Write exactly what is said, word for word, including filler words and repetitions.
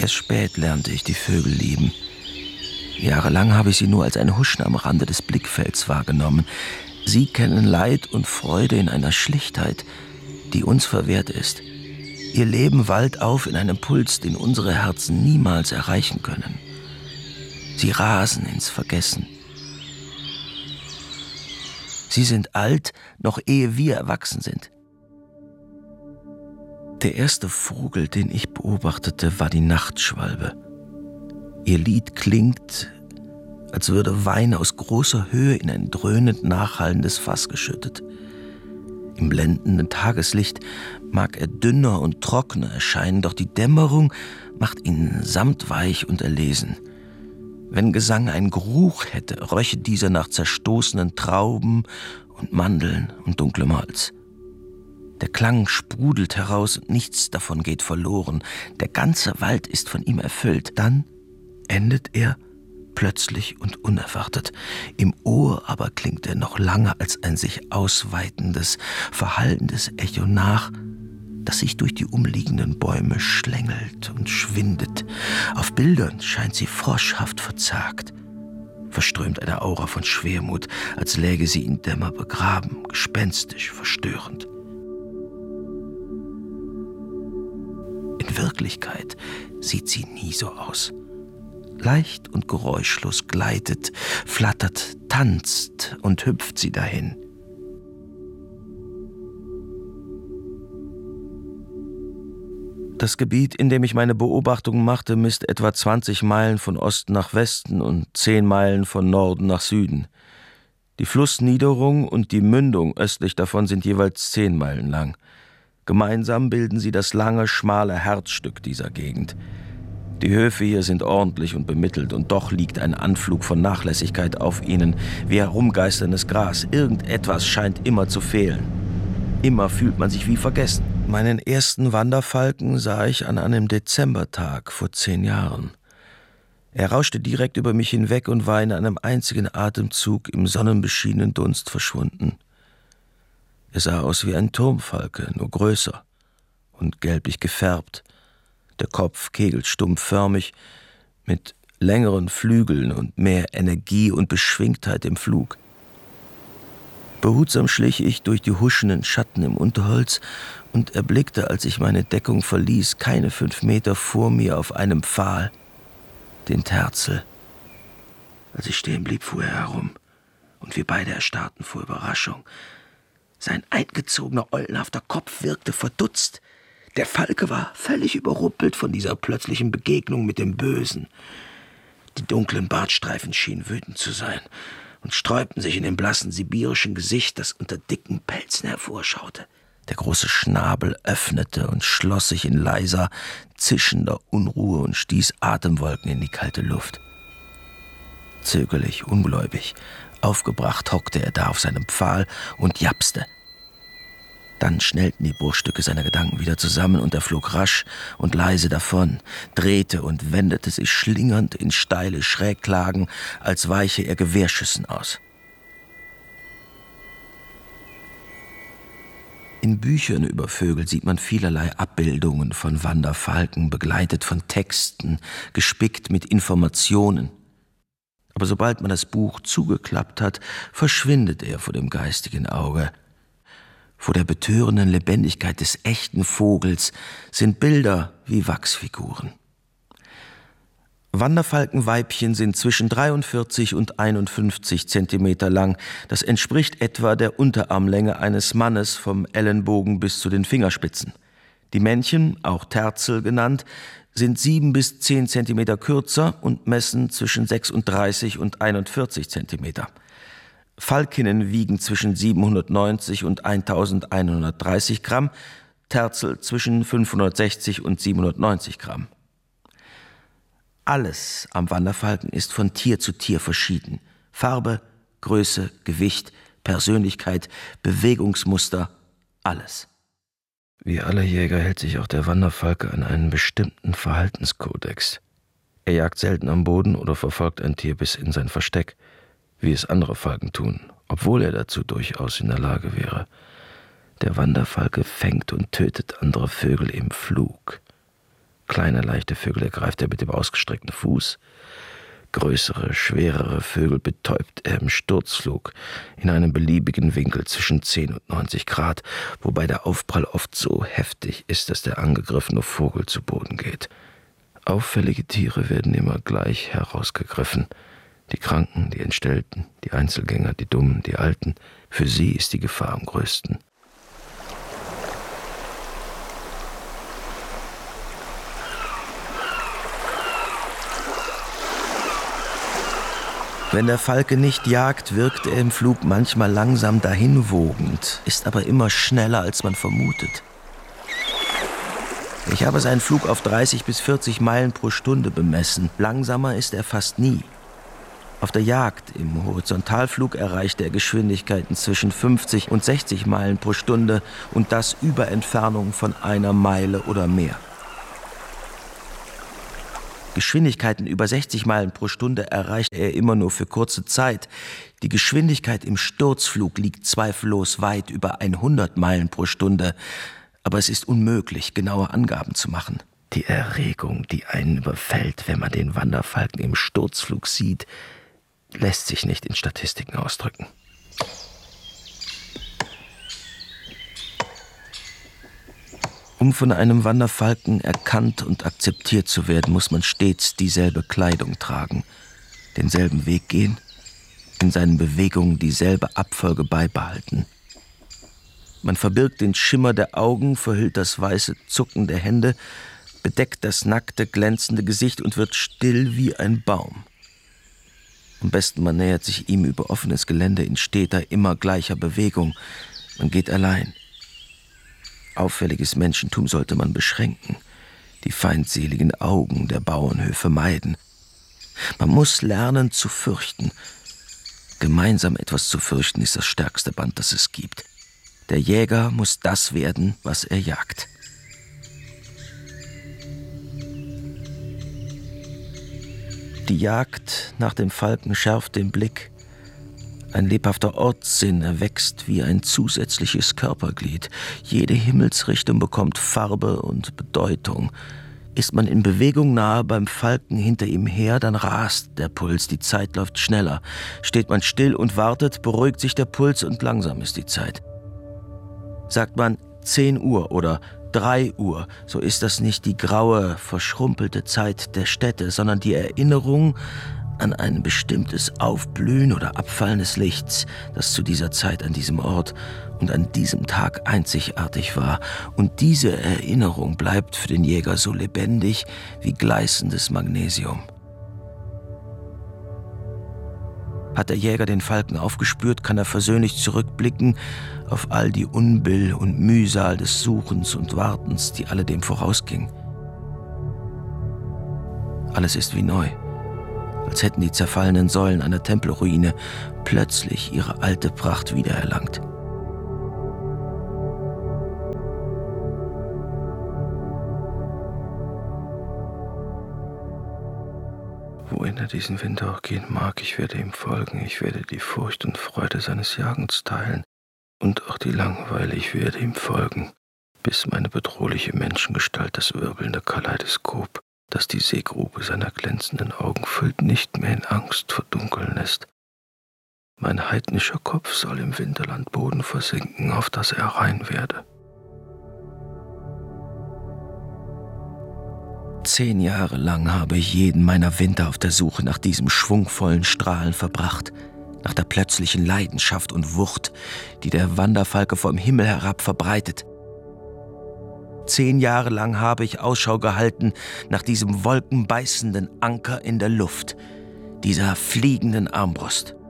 Erst spät lernte ich die Vögel lieben. Jahrelang habe ich sie nur als ein Huschen am Rande des Blickfelds wahrgenommen. Sie kennen Leid und Freude in einer Schlichtheit, die uns verwehrt ist. Ihr Leben wallt auf in einem Puls, den unsere Herzen niemals erreichen können. Sie rasen ins Vergessen. Sie sind alt, noch ehe wir erwachsen sind. Der erste Vogel, den ich beobachtete, war die Nachtschwalbe. Ihr Lied klingt, als würde Wein aus großer Höhe in ein dröhnend nachhallendes Fass geschüttet. Im blendenden Tageslicht mag er dünner und trockener erscheinen, doch die Dämmerung macht ihn samtweich und erlesen. Wenn Gesang einen Geruch hätte, röche dieser nach zerstoßenen Trauben und Mandeln und dunklem Holz. Der Klang sprudelt heraus und nichts davon geht verloren. Der ganze Wald ist von ihm erfüllt. Dann endet er plötzlich und unerwartet. Im Ohr aber klingt er noch lange als ein sich ausweitendes, verhallendes Echo nach, das sich durch die umliegenden Bäume schlängelt und schwindet. Auf Bildern scheint sie froschhaft verzagt, verströmt eine Aura von Schwermut, als läge sie in Dämmer begraben, gespenstisch, verstörend. In Wirklichkeit sieht sie nie so aus. Leicht und geräuschlos gleitet, flattert, tanzt und hüpft sie dahin. Das Gebiet, in dem ich meine Beobachtungen machte, misst etwa zwanzig Meilen von Osten nach Westen und zehn Meilen von Norden nach Süden. Die Flussniederung und die Mündung östlich davon sind jeweils zehn Meilen lang. Gemeinsam bilden sie das lange, schmale Herzstück dieser Gegend. Die Höfe hier sind ordentlich und bemittelt, und doch liegt ein Anflug von Nachlässigkeit auf ihnen, wie herumgeisterndes Gras. Irgendetwas scheint immer zu fehlen. Immer fühlt man sich wie vergessen. Meinen ersten Wanderfalken sah ich an einem Dezembertag vor zehn Jahren. Er rauschte direkt über mich hinweg und war in einem einzigen Atemzug im sonnenbeschienenen Dunst verschwunden. Er sah aus wie ein Turmfalke, nur größer und gelblich gefärbt. Der Kopf kegelstumpfförmig, mit längeren Flügeln und mehr Energie und Beschwingtheit im Flug. Behutsam schlich ich durch die huschenden Schatten im Unterholz und erblickte, als ich meine Deckung verließ, keine fünf Meter vor mir auf einem Pfahl den Terzel. Als ich stehen blieb, fuhr er herum, und wir beide erstarrten vor Überraschung. Sein eingezogener, eulenhafter Kopf wirkte verdutzt. Der Falke war völlig überrumpelt von dieser plötzlichen Begegnung mit dem Bösen. Die dunklen Bartstreifen schienen wütend zu sein und sträubten sich in dem blassen sibirischen Gesicht, das unter dicken Pelzen hervorschaute. Der große Schnabel öffnete und schloss sich in leiser, zischender Unruhe und stieß Atemwolken in die kalte Luft. Zögerlich, ungläubig, aufgebracht hockte er da auf seinem Pfahl und japste. Dann schnellten die Bruchstücke seiner Gedanken wieder zusammen, und er flog rasch und leise davon, drehte und wendete sich schlingernd in steile Schräglagen, als weiche er Gewehrschüssen aus. In Büchern über Vögel sieht man vielerlei Abbildungen von Wanderfalken, begleitet von Texten, gespickt mit Informationen. Aber sobald man das Buch zugeklappt hat, verschwindet er vor dem geistigen Auge. Vor der betörenden Lebendigkeit des echten Vogels sind Bilder wie Wachsfiguren. Wanderfalkenweibchen sind zwischen dreiundvierzig und einundfünfzig Zentimeter lang. Das entspricht etwa der Unterarmlänge eines Mannes vom Ellenbogen bis zu den Fingerspitzen. Die Männchen, auch Terzel genannt, sind sieben bis zehn Zentimeter kürzer und messen zwischen sechsunddreißig und einundvierzig Zentimeter. Falkinnen wiegen zwischen siebenhundertneunzig und eintausendeinhundertdreißig Gramm, Terzel zwischen fünfhundertsechzig und siebenhundertneunzig Gramm. Alles am Wanderfalken ist von Tier zu Tier verschieden. Farbe, Größe, Gewicht, Persönlichkeit, Bewegungsmuster, alles. Wie alle Jäger hält sich auch der Wanderfalke an einen bestimmten Verhaltenskodex. Er jagt selten am Boden oder verfolgt ein Tier bis in sein Versteck, wie es andere Falken tun, obwohl er dazu durchaus in der Lage wäre. Der Wanderfalke fängt und tötet andere Vögel im Flug. Kleine, leichte Vögel ergreift er mit dem ausgestreckten Fuß. Größere, schwerere Vögel betäubt er im Sturzflug in einem beliebigen Winkel zwischen zehn und neunzig Grad, wobei der Aufprall oft so heftig ist, dass der angegriffene Vogel zu Boden geht. Auffällige Tiere werden immer gleich herausgegriffen. Die Kranken, die Entstellten, die Einzelgänger, die Dummen, die Alten. Für sie ist die Gefahr am größten. Wenn der Falke nicht jagt, wirkt er im Flug manchmal langsam dahinwogend, ist aber immer schneller, als man vermutet. Ich habe seinen Flug auf dreißig bis vierzig Meilen pro Stunde bemessen. Langsamer ist er fast nie. Auf der Jagd im Horizontalflug erreicht er Geschwindigkeiten zwischen fünfzig und sechzig Meilen pro Stunde und das über Entfernungen von einer Meile oder mehr. Geschwindigkeiten über sechzig Meilen pro Stunde erreicht er immer nur für kurze Zeit. Die Geschwindigkeit im Sturzflug liegt zweifellos weit über hundert Meilen pro Stunde. Aber es ist unmöglich, genaue Angaben zu machen. Die Erregung, die einen überfällt, wenn man den Wanderfalken im Sturzflug sieht, lässt sich nicht in Statistiken ausdrücken. Um von einem Wanderfalken erkannt und akzeptiert zu werden, muss man stets dieselbe Kleidung tragen, denselben Weg gehen, in seinen Bewegungen dieselbe Abfolge beibehalten. Man verbirgt den Schimmer der Augen, verhüllt das weiße Zucken der Hände, bedeckt das nackte, glänzende Gesicht und wird still wie ein Baum. Am besten man nähert sich ihm über offenes Gelände in steter, immer gleicher Bewegung. Man geht allein. Auffälliges Menschentum sollte man beschränken, die feindseligen Augen der Bauernhöfe meiden. Man muss lernen zu fürchten. Gemeinsam etwas zu fürchten ist das stärkste Band, das es gibt. Der Jäger muss das werden, was er jagt. Die Jagd nach dem Falken schärft den Blick. Ein lebhafter Ortssinn erwächst wie ein zusätzliches Körperglied. Jede Himmelsrichtung bekommt Farbe und Bedeutung. Ist man in Bewegung nahe beim Falken hinter ihm her, dann rast der Puls, die Zeit läuft schneller. Steht man still und wartet, beruhigt sich der Puls und langsam ist die Zeit. Sagt man zehn Uhr oder drei Uhr, so ist das nicht die graue, verschrumpelte Zeit der Städte, sondern die Erinnerung an ein bestimmtes Aufblühen oder Abfallen des Lichts, das zu dieser Zeit an diesem Ort und an diesem Tag einzigartig war. Und diese Erinnerung bleibt für den Jäger so lebendig wie gleißendes Magnesium. Hat der Jäger den Falken aufgespürt, kann er versöhnlich zurückblicken auf all die Unbill und Mühsal des Suchens und Wartens, die alledem vorausging. Alles ist wie neu, als hätten die zerfallenen Säulen einer Tempelruine plötzlich ihre alte Pracht wiedererlangt. Wohin er diesen Winter auch gehen mag, ich werde ihm folgen, ich werde die Furcht und Freude seines Jagens teilen und auch die Langeweile, ich werde ihm folgen, bis meine bedrohliche Menschengestalt das wirbelnde Kaleidoskop, das die Seegrube seiner glänzenden Augen füllt, nicht mehr in Angst verdunkeln lässt. Mein heidnischer Kopf soll im Winterland Boden versinken, auf das er rein werde. Zehn Jahre lang habe ich jeden meiner Winter auf der Suche nach diesem schwungvollen Strahlen verbracht, nach der plötzlichen Leidenschaft und Wucht, die der Wanderfalke vom Himmel herab verbreitet. Zehn Jahre lang habe ich Ausschau gehalten nach diesem wolkenbeißenden Anker in der Luft, dieser fliegenden Armbrust.